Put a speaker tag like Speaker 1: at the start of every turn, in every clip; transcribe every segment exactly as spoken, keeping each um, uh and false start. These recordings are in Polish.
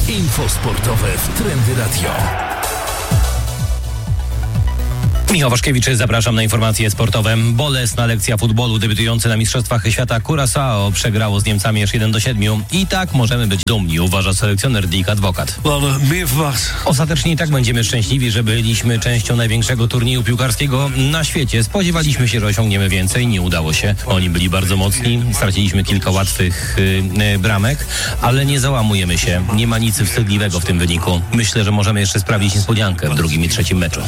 Speaker 1: Info sportowe w Trendy Radio.
Speaker 2: Michał Waszkiewicz, zapraszam na informacje sportowe. Bolesna lekcja futbolu. Debiutujący na Mistrzostwach Świata Curaçao przegrało z Niemcami aż jeden do siedmiu. I tak możemy być dumni, uważa selekcjoner Dick Advokat. Ostatecznie i tak będziemy szczęśliwi, że byliśmy częścią największego turnieju piłkarskiego na świecie. Spodziewaliśmy się, że osiągniemy więcej, nie udało się. Oni byli bardzo mocni, straciliśmy kilka łatwych yy, bramek, ale nie załamujemy się. Nie ma nic wstydliwego w tym wyniku. Myślę, że możemy jeszcze sprawić niespodziankę w drugim i trzecim meczu.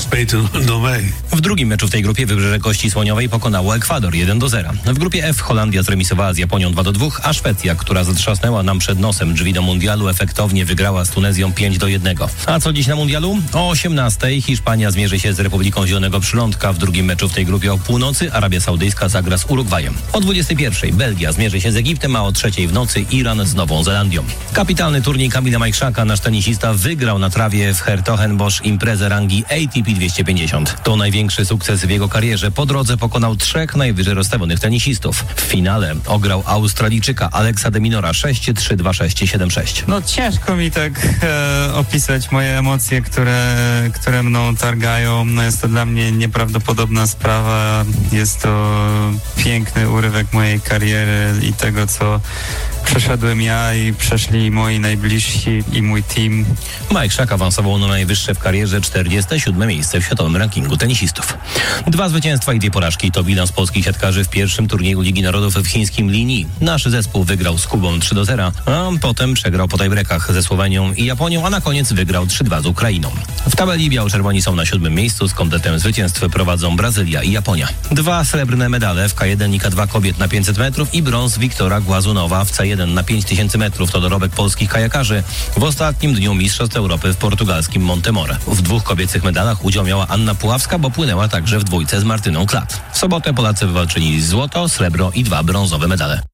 Speaker 2: W drugim meczu w tej grupie Wybrzeże Kości Słoniowej pokonało Ekwador jeden do zera. W grupie F Holandia zremisowała z Japonią dwa do dwóch, a Szwecja, która zatrzasnęła nam przed nosem drzwi do mundialu, efektownie wygrała z Tunezją pięć do jednego. A co dziś na mundialu? O osiemnastej Hiszpania zmierzy się z Republiką Zielonego Przylądka. W drugim meczu w tej grupie o północy Arabia Saudyjska zagra z Urugwajem. O dwudziestej pierwszej Belgia zmierzy się z Egiptem, a o trzeciej w nocy Iran z Nową Zelandią. Kapitalny turniej Kamila Majchrzaka, nasz tenisista, wygrał na trawie w Hertogenbosch imprezę rangi A T P dwieście pięćdziesiąt. To największy sukces w jego karierze. Po drodze pokonał trzech najwyżej rozstawionych tenisistów. W finale ograł Australijczyka Alexa de Minora sześć trzy dwa sześć siedem sześć.
Speaker 3: No ciężko mi tak e, opisać moje emocje, które, które mną targają. No jest to dla mnie nieprawdopodobna sprawa. Jest to piękny urywek mojej kariery i tego, co przeszedłem ja i przeszli moi najbliżsi i mój team.
Speaker 2: Majchrzak awansował na najwyższe w karierze czterdzieste siódme miejsce w światowym rankingu tenisistów. Dwa zwycięstwa i dwie porażki to bilans polskich siatkarzy w pierwszym turnieju Ligi Narodów w chińskim Linyi. Nasz zespół wygrał z Kubą trzy do zera, a potem przegrał po tiebreakach ze Słowenią i Japonią, a na koniec wygrał trzy dwa z Ukrainą. W tabeli biało-czerwoni są na siódmym miejscu, z kompletem zwycięstw prowadzą Brazylia i Japonia. Dwa srebrne medale w K jeden i K dwa kobiet na pięćset metrów i brąz Wiktora Głazunowa w C jeden na pięć tysięcy metrów to dorobek polskich kajakarzy w ostatnim dniu Mistrzostw Europy w portugalskim Montemore. W dwóch kobiecych medalach udział miała Anna Puławska, bo płynęła także w dwójce z Martyną Klat. W sobotę Polacy wywalczyli złoto, srebro i dwa brązowe medale.